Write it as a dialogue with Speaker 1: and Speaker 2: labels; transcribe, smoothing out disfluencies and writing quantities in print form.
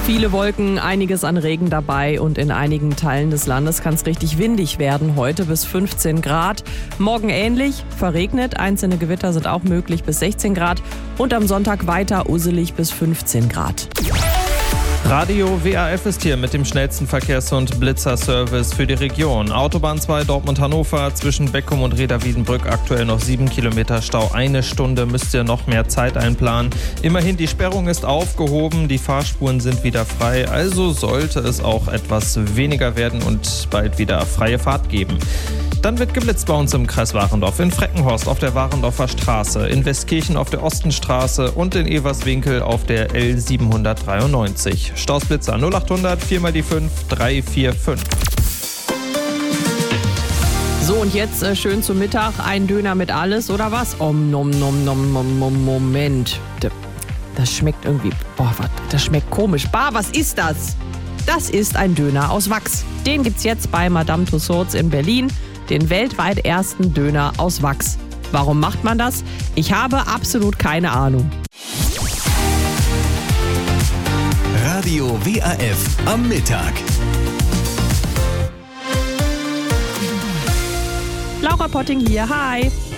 Speaker 1: Viele Wolken, einiges an Regen dabei und in einigen Teilen des Landes kann es richtig windig werden. Heute bis 15 Grad. Morgen ähnlich, verregnet. Einzelne Gewitter sind auch möglich bis 16 Grad. Und am Sonntag weiter usselig bis 15 Grad.
Speaker 2: Radio WAF ist hier mit dem schnellsten Verkehrs- und Blitzerservice für die Region. Autobahn 2 Dortmund-Hannover zwischen Beckum und Reda-Wiedenbrück aktuell noch 7 Kilometer Stau. Eine Stunde müsst ihr noch mehr Zeit einplanen. Immerhin, die Sperrung ist aufgehoben, die Fahrspuren sind wieder frei. Also sollte es auch etwas weniger werden und bald wieder freie Fahrt geben. Dann wird geblitzt bei uns im Kreis Warendorf, in Freckenhorst auf der Warendorfer Straße, in Westkirchen auf der Ostenstraße und in Everswinkel auf der L793. Stausblitzer 0800 4x5 345.
Speaker 1: So, und jetzt schön zum Mittag ein Döner mit alles, oder was? Moment. Das schmeckt irgendwie, das schmeckt komisch. Was ist das? Das ist ein Döner aus Wachs. Den gibt's jetzt bei Madame Tussauds in Berlin. Den weltweit ersten Döner aus Wachs. Warum macht man das? Ich habe absolut keine Ahnung.
Speaker 3: Radio WAF am Mittag.
Speaker 1: Laura Potting hier, hi.